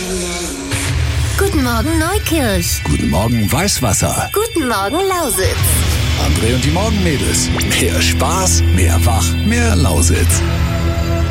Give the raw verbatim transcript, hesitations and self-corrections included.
Guten Morgen Neukirch. Guten Morgen Weißwasser. Guten Morgen Lausitz. André und die Morgenmädels. Mehr Spaß, mehr Wach, mehr Lausitz.